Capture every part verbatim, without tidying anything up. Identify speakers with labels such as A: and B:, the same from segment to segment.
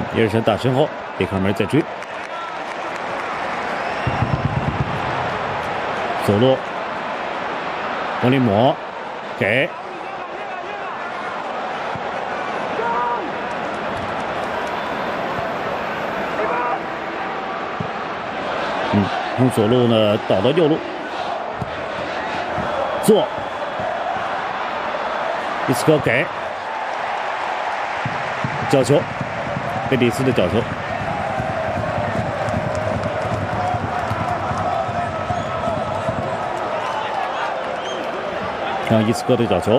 A: 耶尔森打身后，里克尔梅在追，左路，王利姆给。 嗯，从左路呢倒到右路，做，伊斯科给，角球，贝蒂斯的角球，让伊斯科的角球，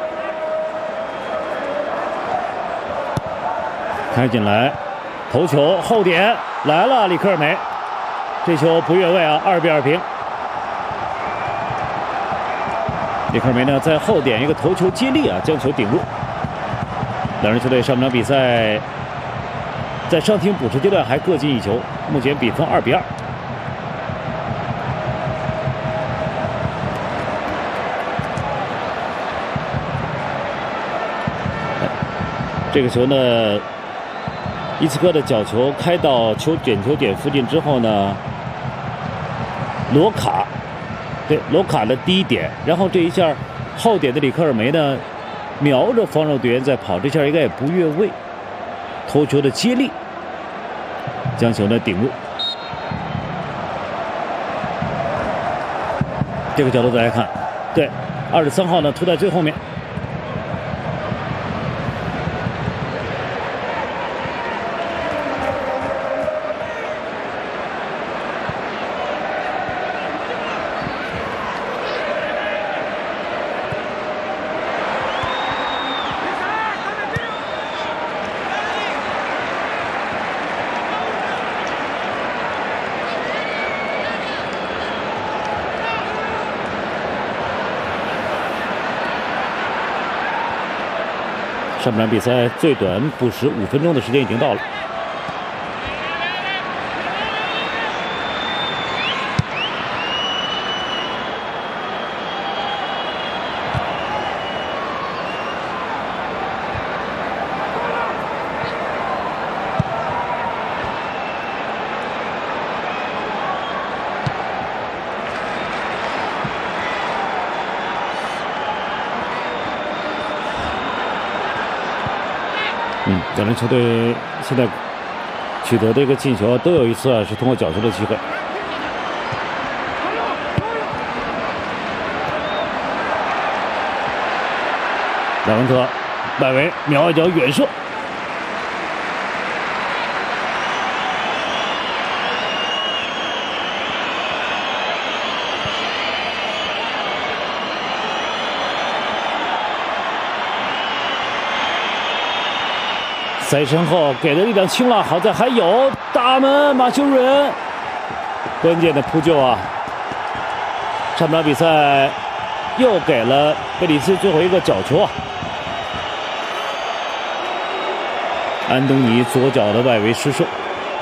A: 开进来，头球后点来了，里克尔梅。 这球不越位啊，二比二平。里克尔梅呢在后点一个头球接力啊，将球顶入。两支球队上半场比赛在伤停补时阶段还各进一球，目前比分二比二。这个球呢，伊斯科的角球开到球点球点附近之后呢。 罗卡，对罗卡的第一点，然后这一下后点的里克尔梅呢，瞄着防守队员在跑，这下应该也不越位，头球的接力，将球呢顶入。这个角度再来看，对，二十三号呢突在最后面。 上半场比赛最短补时五分钟的时间已经到了。嗯，两支球队现在取得的一个进球都有一次啊是通过角球的机会。莱万特外围瞄一脚远射，在身后给的力量轻了，好在还有大门马修瑞恩关键的扑救啊！上半场比赛又给了贝里斯最后一个角球啊！安东尼左脚的外围失射。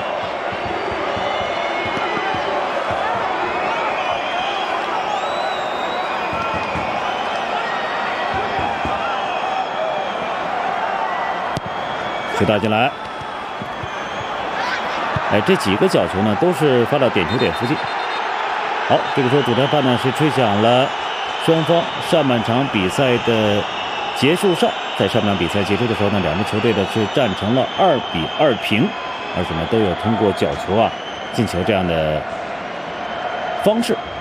A: 球打进来，哎，这几个角球呢都是发到点球点附近。好，这个时候主裁判呢是吹响了双方上半场比赛的结束哨。在上半场比赛结束的时候呢，两支球队呢是战成了二比二平，而且呢都有通过角球啊进球这样的方式。